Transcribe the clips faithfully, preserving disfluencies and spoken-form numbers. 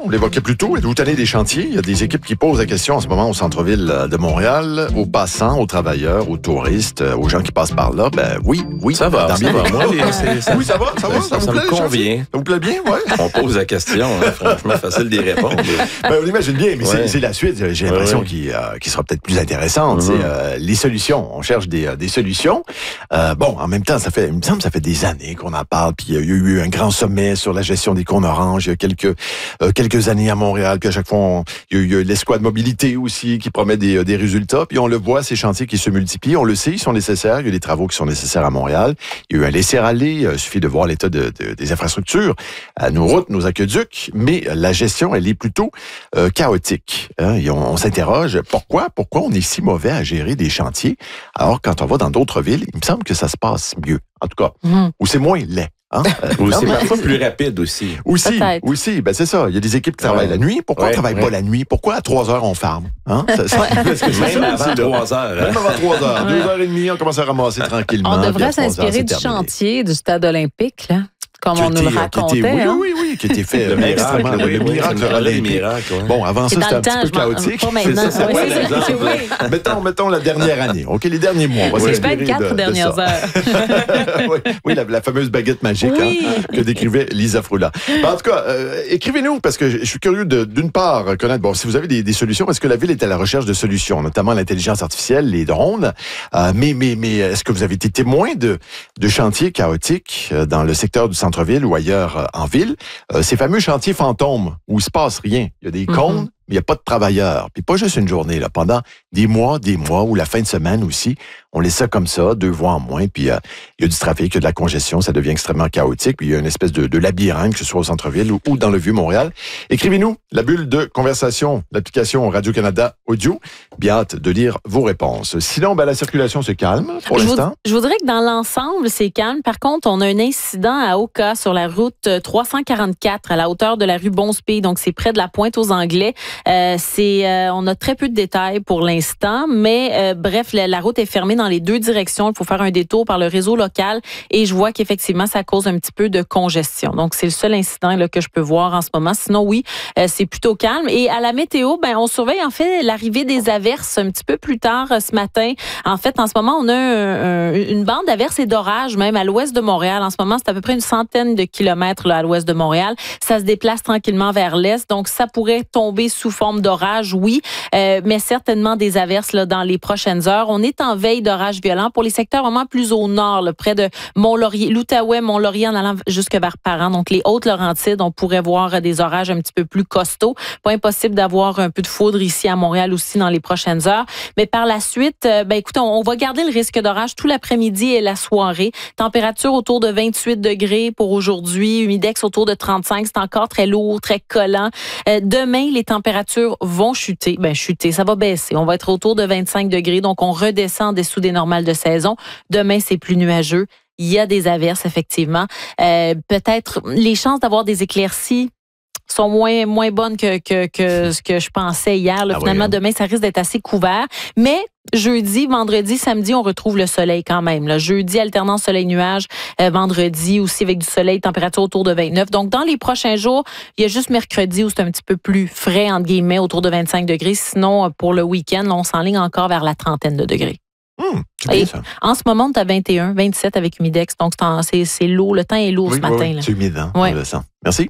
on l'évoquait plus tôt. Êtes-vous tanné des chantiers? Il y a des équipes qui posent la question en ce moment au centre-ville de Montréal, aux passants, aux travailleurs, aux touristes, aux gens qui passent par là. Ben oui, oui. Ça va, dans ça bien va. Moi, c'est, ça, oui, ça va, ça va. Ça, ça, vous ça plaît, me convient. Ça vous plaît bien? Oui. On pose la question, hein, franchement, facile d'y répondre. Ben, on imagine bien, mais ouais. c'est, c'est la suite. J'ai l'impression ouais, ouais. Qui, euh, qui sera peut-être plus intéressante. Mm-hmm. C'est euh, les solutions. On cherche des, euh, des solutions. Euh, bon, en même temps, ça fait, il me semble, ça fait des années qu'on en parle. Puis il y a eu un grand sommet sur la gestion des cônes oranges il y a quelques euh, quelques années à Montréal. Puis à chaque fois, on, il y a eu l'escouade mobilité aussi qui promet des, des résultats. Puis on le voit, ces chantiers qui se multiplient. On le sait, ils sont nécessaires. Il y a des travaux qui sont nécessaires à Montréal. Il y a eu un laisser-aller. Il suffit de voir l'état de, de, des infrastructures, à nos routes, nos aqueducs. Mais la gestion, elle est plutôt euh, chaotique. Hein? Et on, on s'interroge, pourquoi, pourquoi on est si mauvais à gérer des chantiers? Alors, quand on va dans d'autres villes, il me semble que ça se passe mieux. En tout cas, mmh. où c'est moins laid. Hein? Ou c'est parfois plus rapide aussi. Aussi, Peut-être. aussi, ben c'est ça. Il y a des équipes qui travaillent ouais. la nuit. Pourquoi ouais, on ne travaille ouais. pas la nuit? Pourquoi à trois heures on farme? Hein? Ça, ça, Même ça, avant trois heures. Même avant trois heures. Deux heures et demie, on commence à ramasser tranquillement. On devrait s'inspirer du chantier du stade olympique, là. Comme on nous le racontait. Était, oui, hein? oui, oui, qui était fait le extrêmement. Miracle, le oui, miracle oui, olympique. Miracle, ouais. Bon, avant ça, c'était un temps, petit peu chaotique. Pas maintenant. C'est ça, oui, ouais, c'est ça, oui. mettons, mettons la dernière année. OK, les derniers mois. On va les s'inspirer vingt-quatre de, dernières de heures. oui, oui la, la fameuse baguette magique oui. hein, que décrivait Lisa Froula. Ben, en tout cas, euh, écrivez-nous, parce que je suis curieux de, d'une part, connaître, bon, si vous avez des, des solutions, parce que la ville est à la recherche de solutions, notamment l'intelligence artificielle, les drones. Euh, mais, mais, mais est-ce que vous avez été témoin de, de chantiers chaotiques dans le secteur du centre-ville ou ailleurs euh, en ville? Euh, ces fameux chantiers fantômes où il se passe rien. Il y a des mm-hmm. cônes, mais il n'y a pas de travailleurs. Puis pas juste une journée, là, pendant des mois, des mois, ou la fin de semaine aussi. On laisse ça comme ça, deux voies en moins, puis euh, il y a du trafic, il y a de la congestion, ça devient extrêmement chaotique, puis il y a une espèce de, de labyrinthe, que ce soit au centre-ville ou, ou dans le Vieux-Montréal. Écrivez-nous, la bulle de conversation, l'application Radio-Canada Audio. Bien hâte de lire vos réponses. Sinon, ben, la circulation se calme pour je l'instant. Vous, je voudrais que dans l'ensemble, c'est calme. Par contre, on a un incident à Oka sur la route trois cent quarante-quatre, à la hauteur de la rue Bonspey, donc c'est près de la Pointe-aux-Anglais. Euh, c'est, euh, on a très peu de détails pour l'instant, mais euh, bref, la, la route est fermée dans les deux directions. Il faut faire un détour par le réseau local et je vois qu'effectivement, ça cause un petit peu de congestion. Donc, c'est le seul incident là, que je peux voir en ce moment. Sinon, oui, euh, c'est plutôt calme. Et à la météo, ben, on surveille en fait l'arrivée des averses un petit peu plus tard euh, ce matin. En fait, en ce moment, on a un, un, une bande d'averses et d'orages même à l'ouest de Montréal. En ce moment, c'est à peu près une centaine de kilomètres là, à l'ouest de Montréal. Ça se déplace tranquillement vers l'est. Donc, ça pourrait tomber sous forme d'orage, oui, euh, mais certainement des averses là, dans les prochaines heures. On est en veille d'orage violent pour les secteurs vraiment plus au nord, là, près de Mont-Laurier, l'Outaouais, Mont-Laurier en allant jusque vers Parent. Donc, les Hautes-Laurentides, on pourrait voir des orages un petit peu plus costauds. Pas impossible d'avoir un peu de foudre ici à Montréal aussi dans les prochaines heures. Mais par la suite, euh, ben écoutez, on, on va garder le risque d'orage tout l'après-midi et la soirée. Température autour de vingt-huit degrés pour aujourd'hui. Humidex autour de trente-cinq. C'est encore très lourd, très collant. Euh, demain, les températures vont chuter. Ben chuter, ça va baisser. On va être autour de vingt-cinq degrés. Donc, on redescend en dessous des normales de saison. Demain, c'est plus nuageux. Il y a des averses, effectivement. Euh, peut-être les chances d'avoir des éclaircies sont moins moins bonnes que que que ce que je pensais hier. Là, ah finalement, oui, hein? Demain, ça risque d'être assez couvert. Mais jeudi, vendredi, samedi, on retrouve le soleil quand même. Là. Jeudi, alternance soleil-nuage. Euh, vendredi, aussi avec du soleil, température autour de vingt-neuf. Donc, dans les prochains jours, il y a juste mercredi où c'est un petit peu plus frais, entre guillemets, autour de vingt-cinq degrés. Sinon, pour le week-end, là, on s'enligne encore vers la trentaine de degrés. Mmh, c'est bien, ça. En ce moment, tu as vingt et un, vingt-sept avec humidex. Donc, c'est, c'est lourd. Le temps est lourd oui, ce matin. Oui, là. c'est humide, hein? Ouais. On le sent. Merci.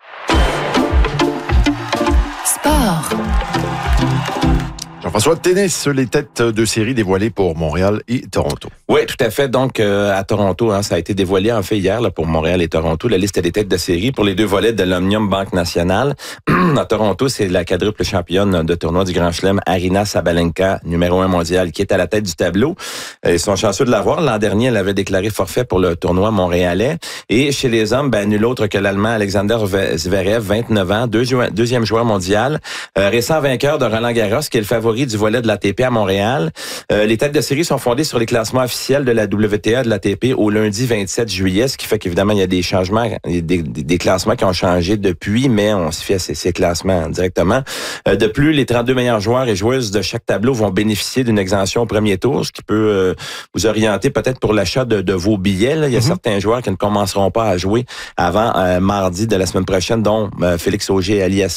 Sport. Jean-François, tennis, les têtes de série dévoilées pour Montréal et Toronto. Oui, tout à fait. Donc, euh, à Toronto, hein, ça a été dévoilé en fait hier là, pour Montréal et Toronto, la liste des têtes de série pour les deux volets de l'Omnium Banque Nationale. À Toronto, c'est la quadruple championne de tournoi du Grand Chelem, Aryna Sabalenka, numéro un mondial, qui est à la tête du tableau. Ils sont chanceux de l'avoir. L'an dernier, elle avait déclaré forfait pour le tournoi montréalais. Et chez les hommes, ben, nul autre que l'Allemand Alexander Zverev, vingt-neuf ans, deuxième, deuxième joueur mondial, euh, récent vainqueur de Roland Garros, qui est le favori du volet de l'A T P à Montréal. Euh, les têtes de série sont fondées sur les classements officiels de la W T A de l'A T P au lundi vingt-sept juillet, ce qui fait qu'évidemment, il y a des changements, des, des, des classements qui ont changé depuis, mais on se fie à ces, ces classements directement. Euh, de plus, les trente-deux meilleurs joueurs et joueuses de chaque tableau vont bénéficier d'une exemption au premier tour, ce qui peut euh, vous orienter peut-être pour l'achat de, de vos billets. Là. Il y a mm-hmm. certains joueurs qui ne commenceront pas à jouer avant euh, mardi de la semaine prochaine, dont euh, Félix Auger-Aliassime